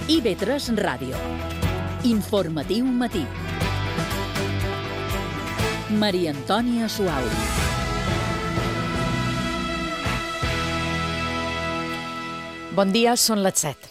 IB3 Ràdio. Informatiu matí. Maria Antònia Suau. Bon dia, són les 7.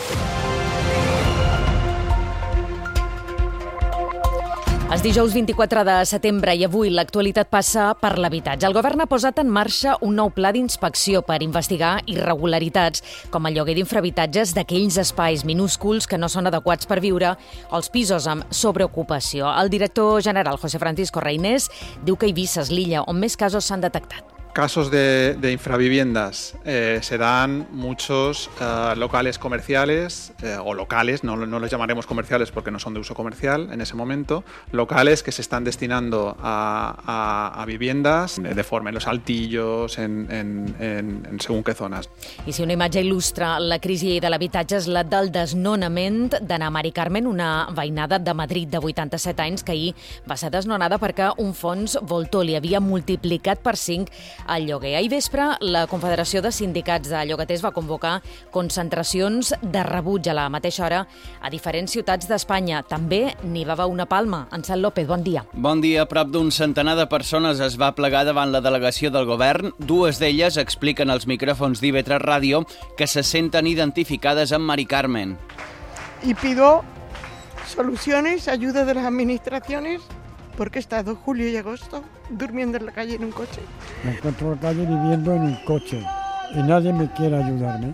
És dijous 24 de setembre i avui l'actualitat passa per l'habitatge. El govern ha posat en marxa un nou pla d'inspecció per investigar irregularitats, com el lloguer d'infrahabitatges d'aquells espais minúsculs que no són adequats per viure o els pisos amb sobreocupació. El director general, José Francisco Reynés, diu que a Eivissa és l'illa on més casos s'han detectat. Casos de infraviviendas se dan muchos locales comerciales o locales, no los llamaremos comerciales porque no son de uso comercial en ese momento, locales que se están destinando a viviendas de forma en los altillos, en según qué zonas. I si una imatge il·lustra la crisi de l'habitatge és la del desnonament d'Anna Mari Carmen, una veïnada de Madrid de 87 anys que ahir va ser desnonada perquè un fons voltor li havia multiplicat per 5 el lloguer. Ahir vespre, la Confederació de Sindicats de Llogaters va convocar concentracions de rebuig a la mateixa hora a diferents ciutats d'Espanya. També n'hi va haver una Palma. Ansel López, bon dia. Bon dia. Prop d'un centenar de persones es va plegar davant la delegació del govern. Dues d'elles expliquen als micròfons d'IB3 Ràdio que se senten identificades amb Mari Carmen. Y pido soluciones, ayuda de las administraciones, porque he estado julio y agosto durmiendo en la calle en un coche. Me encuentro en la calle viviendo en un coche y nadie me quiere ayudarme.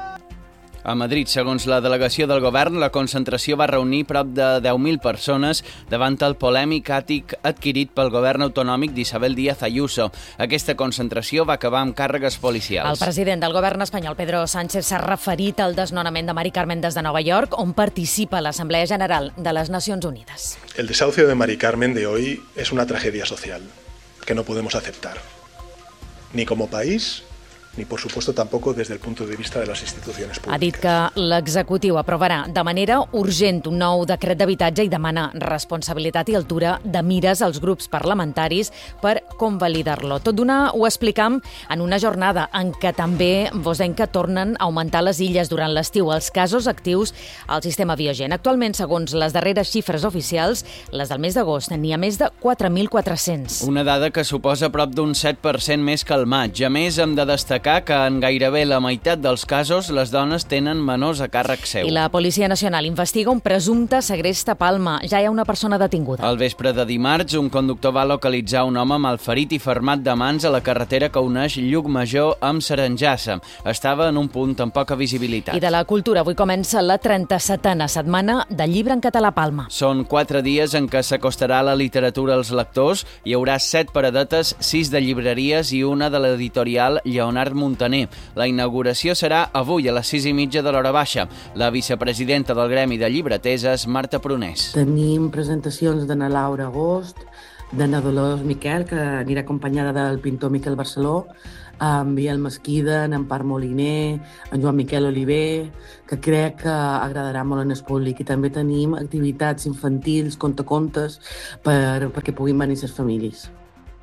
A Madrid, segons la delegació del govern, la concentració va reunir prop de 10.000 persones davant el polèmic àtic adquirit pel govern autonòmic d'Isabel Díaz Ayuso. Aquesta concentració va acabar amb càrregues policials. El president del govern espanyol, Pedro Sánchez, s'ha referit al desnonament de Mari Carmen des de Nova York, on participa l'Assemblea General de les Nacions Unides. El desahucio de Mari Carmen de hoy es una tragedia social que no podemos aceptar, ni como país, ni por supuesto tampoco desde el punto de vista de las instituciones públicas. Ha dit que l'executiu aprovarà de manera urgent un nou decret d'habitatge i demana responsabilitat i altura de mires als grups parlamentaris per convalidar-lo. Tot d'una ho explicam en una jornada en què també vos deim que tornen a augmentar les illes durant l'estiu els casos actius al sistema Biogen. Actualment, segons les darreres xifres oficials, les del mes d'agost n'hi ha més de 4.400. Una dada que suposa prop d'un 7% més que el maig. A més, hem de destacar que en gairebé la meitat dels casos les dones tenen menors a càrrec seu. I la Policia Nacional investiga un presumpte segrest a Palma. Ja hi ha una persona detinguda. Al vespre de dimarts, un conductor va localitzar un home malferit i fermat de mans a la carretera que uneix Llucmajor amb Saranjassa. Estava en un punt amb poca visibilitat. I de la cultura, avui comença la 37a setmana del llibre en català a Palma. Són 4 dies en què s'acostarà la literatura als lectors. Hi haurà 7 paradetes, 6 de llibreries i una de l'editorial Lleonard Montaner. La inauguració serà avui a les 6:30 de l'hora baixa. La vicepresidenta del Gremi de Llibreters és Marta Prunés. Tenim presentacions d'Anna Laura Agost, d'Anna Dolors Miquel, que anirà acompanyada del pintor Miquel Barceló, en Biel Mesquida, en Empar Moliner, en Joan Miquel Oliver, que crec que agradarà molt en el públic. I també tenim activitats infantils, contacontes, perquè puguin venir les famílies.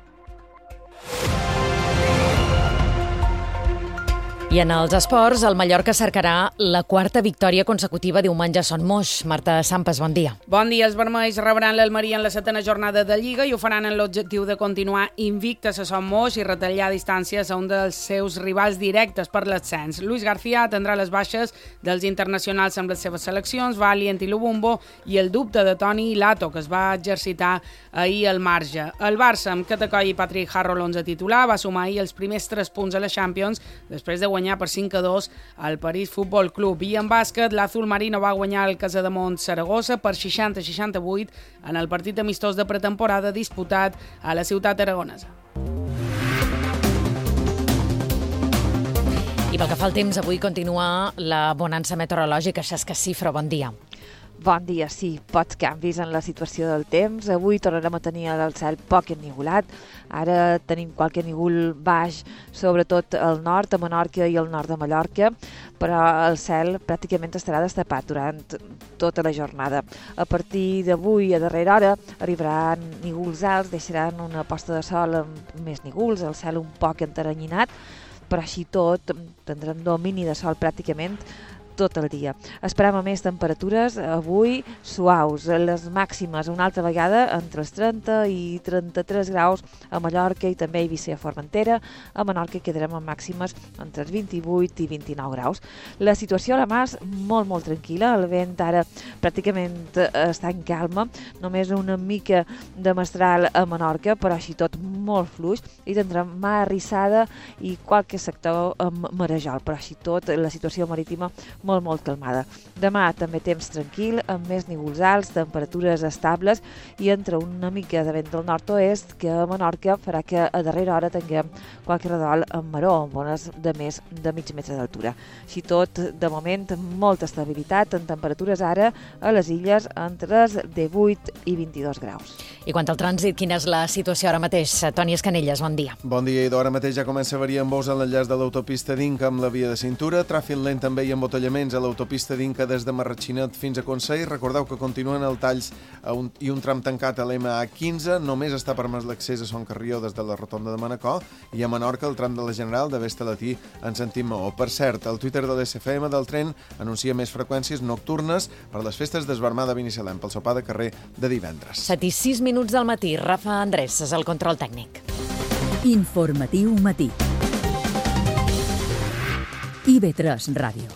I en els esports, el Mallorca cercarà la 4a victòria consecutiva diumenge a Son Moix. Marta Sampes, bon dia. Bon dia. Els vermells rebran l'Almeria en la 7a jornada de Lliga i ho faran en l'objectiu de continuar invictes a Son Moix i retallar distàncies a un dels seus rivals directes per l'ascens. Luis García atendrà les baixes dels internacionals amb les seves seleccions, Valient i Lubumbo, i el dubte de Toni Lato, que es va exercitar ahir al marge. El Barça, amb Catacoll i Patrick Harro, l'11 titular, va sumar ahir els primers 3 punts a la Champions després de guanyar per 5-2 al París Futbol Club. I en bàsquet, l'Azul Marino va guanyar el Casademont Saragossa per 60-68 en el partit amistós de pretemporada disputat a la ciutat aragonesa. I pel que fa al temps, avui continua la bonança meteorològica. Xesca Cifra, bon dia. Bon dia, sí, pocs canvis en la situació del temps. Avui tornarem a tenir el cel poc ennivolat. Ara tenim qualque nígol baix, sobretot al nord, a Menorca i al nord de Mallorca, però el cel pràcticament estarà destapat durant tota la jornada. A partir d'avui, a darrera hora, arribaran nígols alts, deixaran una posta de sol amb més nígols, el cel un poc enteranyinat, però així tot tindrem domini de sol pràcticament tot el dia. Esperem a més temperatures avui suaus, les màximes una altra vegada entre els 30 i 33 graus a Mallorca i també a Eivissa i a Formentera. A Menorca quedarem amb màximes entre els 28 i 29 graus. La situació a la mar molt, molt tranquil·la, el vent ara pràcticament està en calma, només una mica de mestral a Menorca, però així tot molt fluix, i tindrem mar arrissada i qualque sector amb marejol, però així tot la situació marítima molt, molt calmada. Demà també temps tranquil, amb més núvols alts, temperatures estables i entre una mica de vent del nord-oest que a Menorca farà que a darrera hora tinguem qualque redol amb maró, amb ones de més de mig metre d'altura. Així tot, de moment, molta estabilitat en temperatures ara a les illes entre els 18 i 22 graus. I quant al trànsit, quina és la situació ara mateix? Toni Escanelles, bon dia. Bon dia, i d'hora mateix ja comença a variar en bous en l'enllaç de l'autopista d'Inca amb la via de cintura, tràfic lent també i embotellaments a l'autopista d'Inca des de Marratxinat fins a Consell. Recordeu que continuen els talls i un tram tancat a l'MA15, només està permès l'accés a Son Carrió des de la rotonda de Manacor, i a Menorca el tram de la General de Vestalatí en sentit Maó. Per cert, el Twitter de l'SFM del tren anuncia més freqüències nocturnes per les festes d'esbarmada a Binissalem pel sopar de carrer de divendres. 7 i 6 minuts del matí. Rafa Andrés és el control tècnic. Informatiu matí. IB3 Ràdio.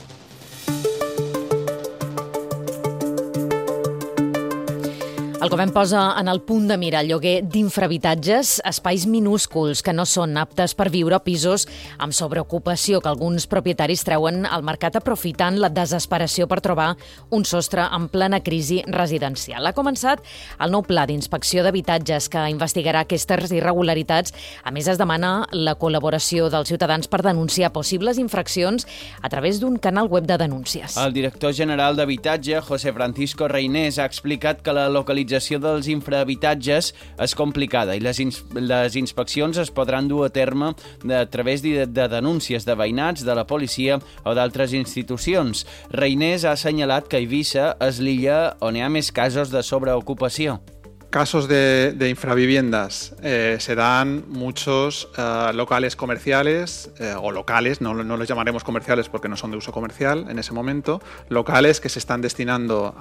El govern posa en el punt de mira el lloguer d'infrahabitatges, espais minúsculs que no són aptes per viure, pisos amb sobreocupació que alguns propietaris treuen al mercat aprofitant la desesperació per trobar un sostre en plena crisi residencial. Ha començat el nou pla d'inspecció d'habitatges que investigarà aquestes irregularitats. A més, es demana la col·laboració dels ciutadans per denunciar possibles infraccions a través d'un canal web de denúncies. El director general d'Habitatge, José Francisco Reynés, ha explicat que la localització dels infrahabitatges és complicada i les inspeccions es podran dur a terme a través de denúncies de veïnats, de la policia o d'altres institucions. Reynés ha assenyalat que Eivissa és l'illa on hi ha més casos de sobreocupació. Casos de infraviviendas se dan muchos locales comerciales o locales, no los llamaremos comerciales porque no son de uso comercial en ese momento, locales que se están destinando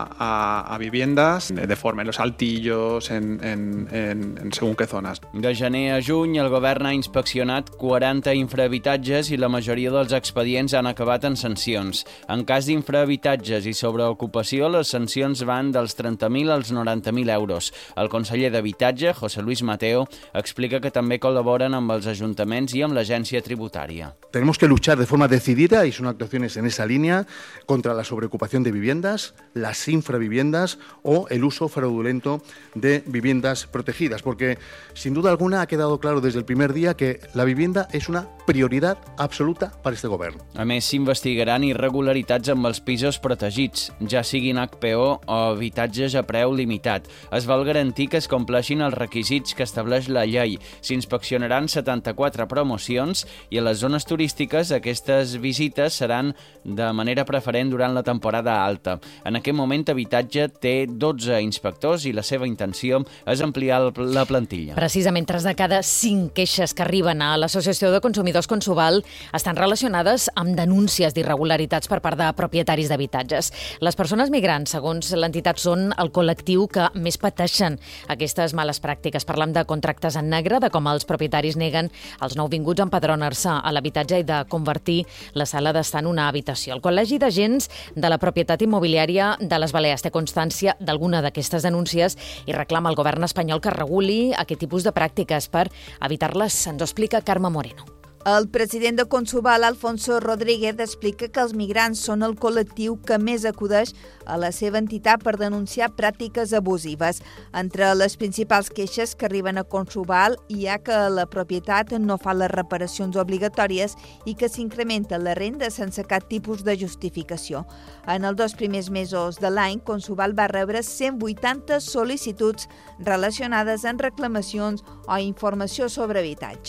a viviendas de forma en los altillos, en según qué zonas. De gener a juny, el govern ha inspeccionat 40 infrahabitatges i la majoria dels expedients han acabat en sancions. En cas d'infrahabitatges i sobreocupació, les sancions van dels 30.000 als 90.000 euros. El conseller d'Habitatge, José Luis Mateo, explica que també col·laboren amb els ajuntaments i amb l'agència tributària. Tenemos que luchar de forma decidida, y son actuaciones en esa línea, contra la sobreocupación de viviendas, las infraviviendas o el uso fraudulento de viviendas protegidas, porque sin duda alguna ha quedado claro desde el primer día que la vivienda es una prioridad absoluta para este govern. A més, s'investigaran irregularitats amb els pisos protegits, ja siguin HPO o habitatges a preu limitat. Es vol garantir que es compleixin els requisits que estableix la llei. S'inspeccionaran 74 promocions i a les zones turístiques aquestes visites seran de manera preferent durant la temporada alta. En aquest moment, Habitatge té 12 inspectors i la seva intenció és ampliar la plantilla. Precisament 3 de cada 5 queixes que arriben a l'Associació de Consumidors Consobal estan relacionades amb denúncies d'irregularitats per part de propietaris d'habitatges. Les persones migrants, segons l'entitat, són el col·lectiu que més pateixen aquestes males pràctiques. Parlem de contractes en negre, de com els propietaris neguen als nouvinguts empadronar-se a l'habitatge i de convertir la sala d'estar en una habitació. El Col·legi d'Agents de la Propietat Immobiliària de les Balears té constància d'alguna d'aquestes denúncies i reclama al govern espanyol que reguli aquest tipus de pràctiques per evitar-les. Ens ho explica Carme Moreno. El president de Consobal, Alfonso Rodríguez, explica que els migrants són el col·lectiu que més acudeix a la seva entitat per denunciar pràctiques abusives. Entre les principals queixes que arriben a Consobal hi ha que la propietat no fa les reparacions obligatòries i que s'incrementa la renda sense cap tipus de justificació. En els 2 primers mesos de l'any, Consobal va rebre 180 sol·licituds relacionades amb reclamacions o informació sobre habitatge.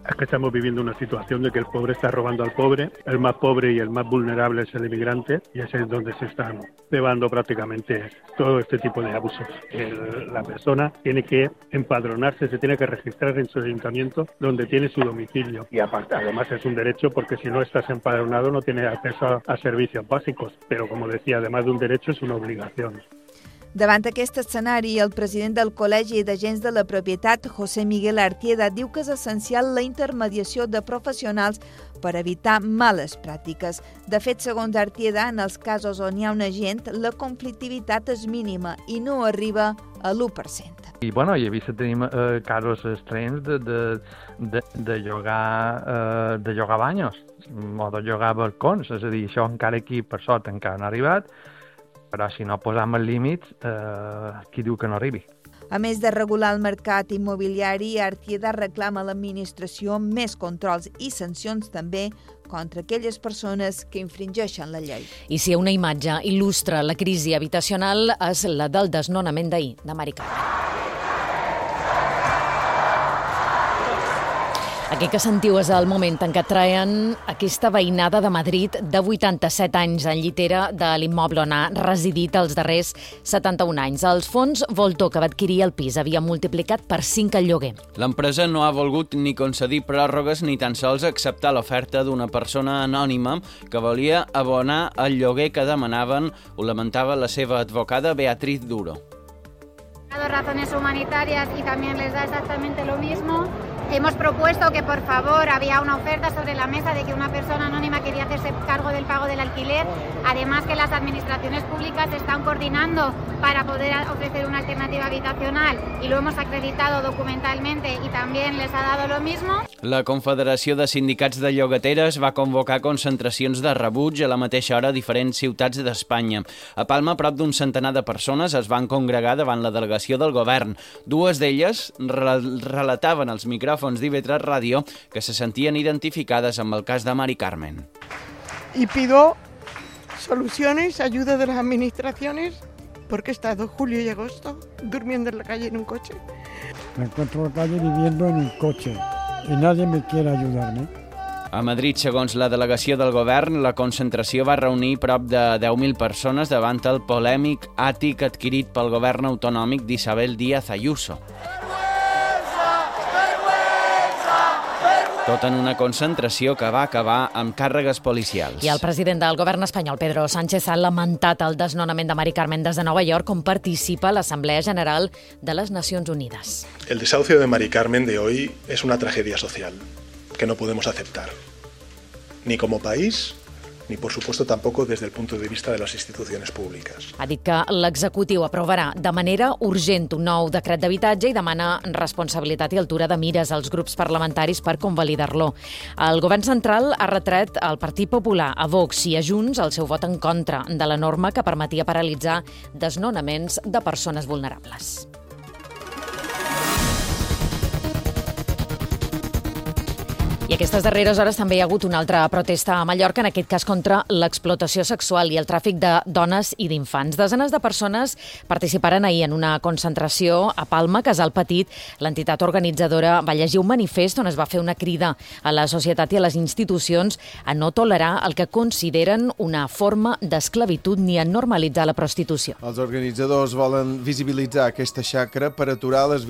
es que estamos viviendo una situación de que el pobre está robando al pobre, el más pobre y el más vulnerable es el inmigrante, y ese es donde se están llevando prácticamente todo este tipo de abusos. La persona tiene que empadronarse, se tiene que registrar en su ayuntamiento donde tiene su domicilio, y aparte, además es un derecho porque si no estás empadronado no tienes acceso a servicios básicos, pero como decía, además de un derecho es una obligación. Davant aquest escenari, el president del Col·legi d'Agents de la Propietat, José Miguel Artieda, diu que és essencial la intermediació de professionals per evitar males pràctiques. De fet, segons Artieda, en els casos on hi ha un agent, la conflictivitat és mínima i no arriba a l'1%. I he vist que tenim casos estranys de llogar banyos o de llogar balcons, és a dir, això encara aquí per sort encara no ha arribat, però si no posam els límits, qui diu que no arribi? A més de regular el mercat immobiliari, Artieda reclama a l'administració més controls i sancions també contra aquelles persones que infringeixen la llei. I si una imatge il·lustra la crisi habitacional és la del desnonament d'ahir de Mari Carmen. Aquí que sentiu és el moment en què traien aquesta veïnada de Madrid de 87 anys en llitera de l'immoble on ha residit els darrers 71 anys. Els fons Voltor que va adquirir el pis havia multiplicat per 5 el lloguer. L'empresa no ha volgut ni concedir pròrrogues ni tan sols acceptar l'oferta d'una persona anònima que volia abonar el lloguer que demanaven, ho lamentava la seva advocada Beatriz Duro. Razones humanitarias y también les da exactamente lo mismo. Hemos propuesto que, por favor, había una oferta sobre la mesa de que una persona anónima quería hacerse cargo del pago del alquiler. Además, que las administraciones públicas se están coordinando para poder ofrecer una alternativa habitacional y lo hemos acreditado documentalmente y también les ha dado lo mismo. La Confederació de Sindicats de Llogateres va convocar concentracions de rebuig a la mateixa hora a diferents ciutats d'Espanya. A Palma, prop d'un centenar de persones es van congregar davant la delegació del govern. Dues d'elles relataven als micròfons d'IV3 Ràdio que se sentien identificades amb el cas de Mari Carmen. Y pido soluciones, ayuda de las administraciones, porque he estado julio y agosto durmiendo en la calle en un coche. Me encuentro en la calle viviendo en un coche y nadie me quiere ayudarme. A Madrid, segons la delegació del govern, la concentració va reunir prop de 10.000 persones davant el polèmic àtic adquirit pel govern autonòmic d'Isabel Díaz Ayuso. Tot en una concentració que va acabar amb càrregues policials. I el president del govern espanyol, Pedro Sánchez, ha lamentat el desnonament de Mari Carmen des de Nova York, on participa a l'Assemblea General de les Nacions Unides. El desahucio de Mari Carmen de hoy es una tragedia social que no podemos aceptar, ni como país, ni por supuesto tampoco desde el punto de vista de las instituciones públicas. Ha dit que l'executiu aprovarà de manera urgent un nou decret d'habitatge i demana responsabilitat i altura de mires als grups parlamentaris per convalidar-lo. El govern central ha retret al Partit Popular, a Vox i a Junts el seu vot en contra de la norma que permetia paralitzar desnonaments de persones vulnerables. I aquestes darreres hores també hi ha hagut una altra protesta a Mallorca, en aquest cas contra l'explotació sexual i el tràfic de dones i d'infants. Desenes de persones participaren ahir en una concentració a Palma, Casal Petit. L'entitat organitzadora va llegir un manifest on es va fer una crida a la societat i a les institucions a no tolerar el que consideren una forma d'esclavitud ni a normalitzar la prostitució. Els organitzadors volen visibilitzar aquesta xacra per aturar les